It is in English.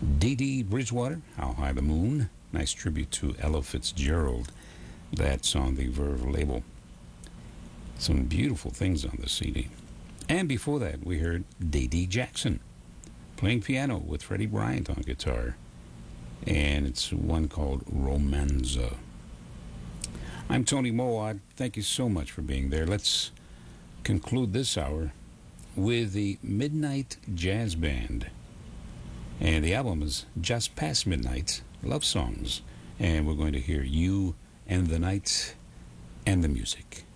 Dee Dee Bridgewater, How High the Moon. Nice tribute to Ella Fitzgerald. That's on the Verve label. Some beautiful things on the CD. And before that, we heard Dee Dee Jackson playing piano with Freddie Bryant on guitar. And it's one called Romanza. I'm Tony Mowat. Thank you so much for being there. Let's conclude this hour with the Midnight Jazz Band. And the album is Just Past Midnight, Love Songs. And we're going to hear You and the Night and the Music.